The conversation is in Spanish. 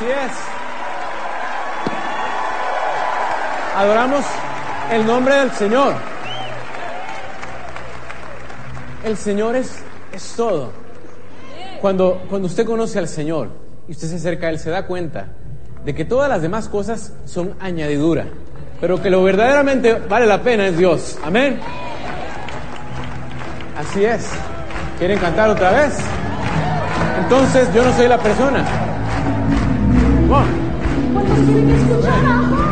Así es. Adoramos el nombre del Señor. El Señor es todo. Cuando usted conoce al Señor y usted se acerca a Él, se da cuenta de que todas las demás cosas son añadidura, pero que lo verdaderamente vale la pena es Dios. Amén. Así es. ¿Quieren cantar otra vez? Entonces yo no soy la persona. ¿Cuántos quieren escuchar a